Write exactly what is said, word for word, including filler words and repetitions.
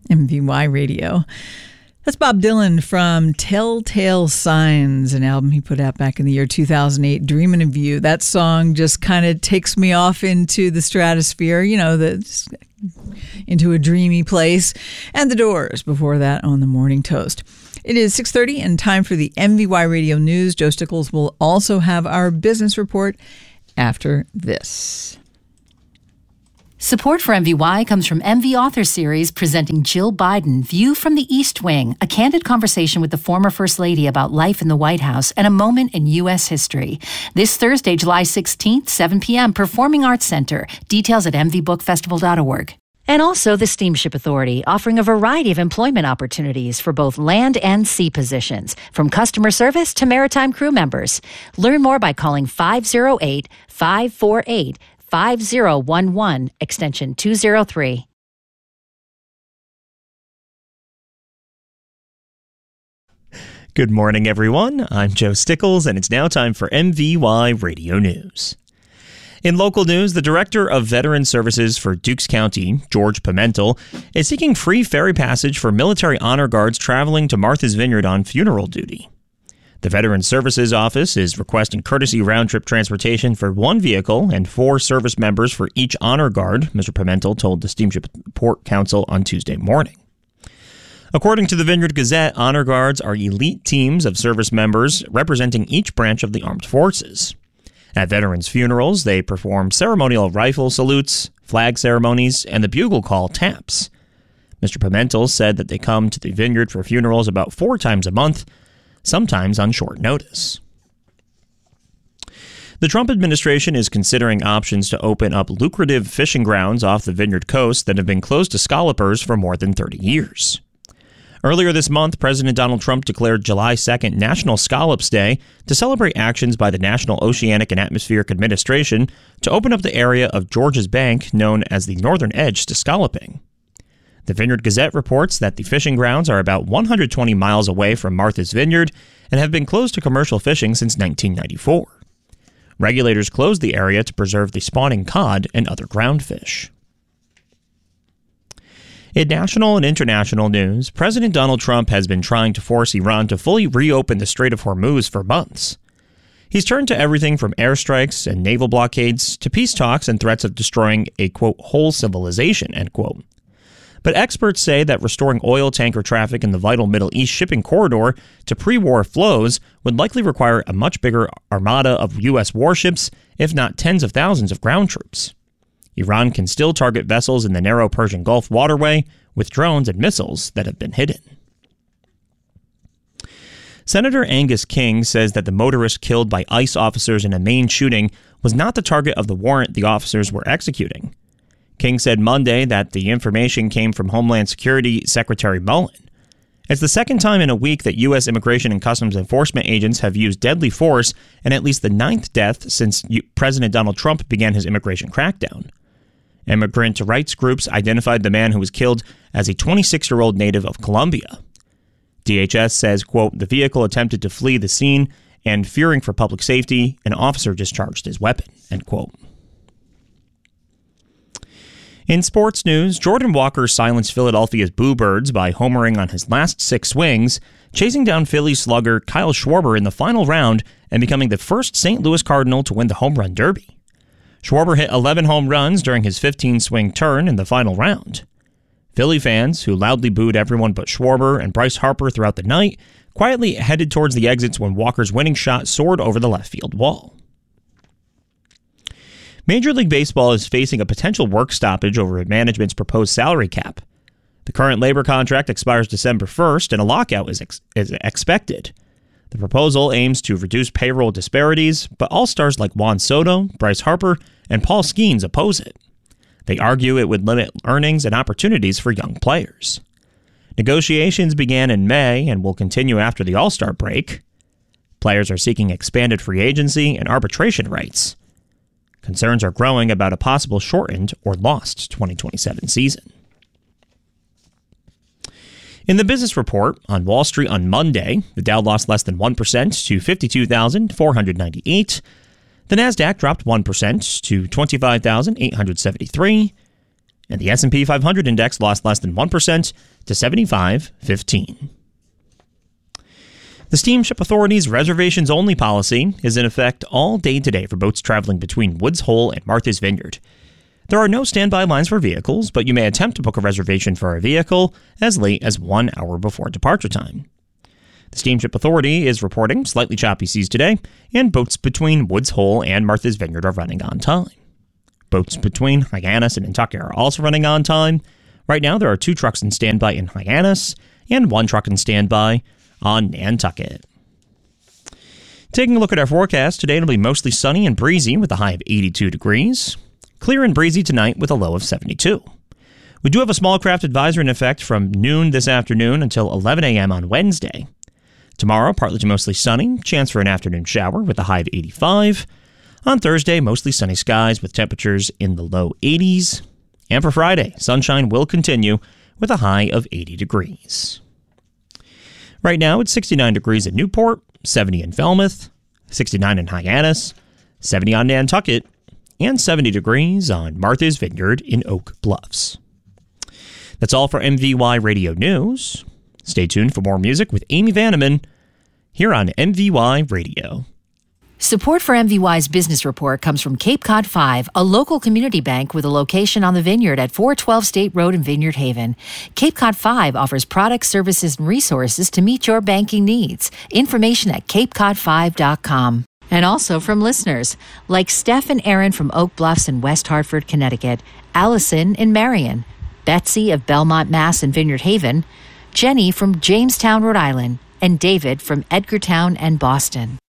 M V Y Radio. That's Bob Dylan from Telltale Signs, an album he put out back in the year two thousand eight, Dreamin' of You. That song just kind of takes me off into the stratosphere, you know, the, into a dreamy place. And The Doors before that on the Morning Toast. It is six thirty and time for the M V Y Radio News. Joe Stickles will also have our business report after this. Support for M V Y comes from M V Author Series presenting Jill Biden, View from the East Wing, a candid conversation with the former First Lady about life in the White House and a moment in U S history. This Thursday, July sixteenth, seven p.m., Performing Arts Center. Details at m v book festival dot org. And also the Steamship Authority, offering a variety of employment opportunities for both land and sea positions, from customer service to maritime crew members. Learn more by calling five oh eight, five four eight, five oh one one, extension two oh three. Good morning, everyone. I'm Joe Stickles, and it's now time for M V Y Radio News. In local news, the Director of Veteran Services for Dukes County, George Pimentel, is seeking free ferry passage for military honor guards traveling to Martha's Vineyard on funeral duty. The Veteran Services Office is requesting courtesy round-trip transportation for one vehicle and four service members for each honor guard, Mister Pimentel told the Steamship Port Council on Tuesday morning. According to the Vineyard Gazette, honor guards are elite teams of service members representing each branch of the armed forces. At veterans' funerals, they perform ceremonial rifle salutes, flag ceremonies, and the bugle call taps. Mister Pimentel said that they come to the Vineyard for funerals about four times a month, sometimes on short notice. The Trump administration is considering options to open up lucrative fishing grounds off the Vineyard coast that have been closed to scallopers for more than thirty years. Earlier this month, President Donald Trump declared July second National Scallops Day to celebrate actions by the National Oceanic and Atmospheric Administration to open up the area of Georges Bank known as the Northern Edge to scalloping. The Vineyard Gazette reports that the fishing grounds are about one hundred twenty miles away from Martha's Vineyard and have been closed to commercial fishing since nineteen ninety-four. Regulators closed the area to preserve the spawning cod and other ground fish. In national and international news, President Donald Trump has been trying to force Iran to fully reopen the Strait of Hormuz for months. He's turned to everything from airstrikes and naval blockades to peace talks and threats of destroying a, quote, whole civilization, end quote. But experts say that restoring oil tanker traffic in the vital Middle East shipping corridor to pre-war flows would likely require a much bigger armada of U S warships, if not tens of thousands of ground troops. Iran can still target vessels in the narrow Persian Gulf waterway with drones and missiles that have been hidden. Senator Angus King says that the motorist killed by ICE officers in a Maine shooting was not the target of the warrant the officers were executing. King said Monday that the information came from Homeland Security Secretary Mullen. It's the second time in a week that U S Immigration and Customs Enforcement agents have used deadly force, and at least the ninth death since President Donald Trump began his immigration crackdown. Immigrant rights groups identified the man who was killed as a twenty-six-year-old native of Colombia. D H S says, quote, the vehicle attempted to flee the scene, and fearing for public safety, an officer discharged his weapon, end quote. In sports news, Jordan Walker silenced Philadelphia's Boo Birds by homering on his last six swings, chasing down Philly slugger Kyle Schwarber in the final round and becoming the first Saint Louis Cardinal to win the Home Run Derby. Schwarber hit eleven home runs during his fifteen-swing turn in the final round. Philly fans, who loudly booed everyone but Schwarber and Bryce Harper throughout the night, quietly headed towards the exits when Walker's winning shot soared over the left field wall. Major League Baseball is facing a potential work stoppage over management's proposed salary cap. The current labor contract expires December first, and a lockout is, ex- is expected. The proposal aims to reduce payroll disparities, but all-stars like Juan Soto, Bryce Harper, and Paul Skeens oppose it. They argue it would limit earnings and opportunities for young players. Negotiations began in May and will continue after the All-Star break. Players are seeking expanded free agency and arbitration rights. Concerns are growing about a possible shortened or lost twenty twenty-seven season. In the business report, on Wall Street on Monday, the Dow lost less than one percent to fifty-two thousand four hundred ninety-eight. The Nasdaq dropped one percent to twenty-five thousand eight hundred seventy-three. And the S and P five hundred index lost less than one percent to seventy-five fifteen. The Steamship Authority's reservations-only policy is in effect all day today for boats traveling between Woods Hole and Martha's Vineyard. There are no standby lines for vehicles, but you may attempt to book a reservation for a vehicle as late as one hour before departure time. The Steamship Authority is reporting slightly choppy seas today, and boats between Woods Hole and Martha's Vineyard are running on time. Boats between Hyannis and Nantucket are also running on time. Right now, there are two trucks in standby in Hyannis and one truck in standby on Nantucket. Taking a look at our forecast, today it'll be mostly sunny and breezy with a high of eighty-two degrees. Clear and breezy tonight with a low of seventy-two. We do have a small craft advisory in effect from noon this afternoon until eleven a.m. on Wednesday. Tomorrow, partly to mostly sunny, chance for an afternoon shower with a high of eighty-five. On Thursday, mostly sunny skies with temperatures in the low eighties. And for Friday, sunshine will continue with a high of eighty degrees. Right now, it's sixty-nine degrees in Newport, seventy in Falmouth, sixty-nine in Hyannis, seventy on Nantucket, and seventy degrees on Martha's Vineyard in Oak Bluffs. That's all for M V Y Radio News. Stay tuned for more music with Amy Vanneman here on M V Y Radio. Support for M V Y's business report comes from Cape Cod five, a local community bank with a location on the Vineyard at four twelve State Road in Vineyard Haven. Cape Cod five offers products, services, and resources to meet your banking needs. Information at cape cod five dot com. And also from listeners like Steph and Aaron from Oak Bluffs in West Hartford, Connecticut, Allison in Marion, Betsy of Belmont, Mass. And Vineyard Haven, Jenny from Jamestown, Rhode Island, and David from Edgartown and Boston.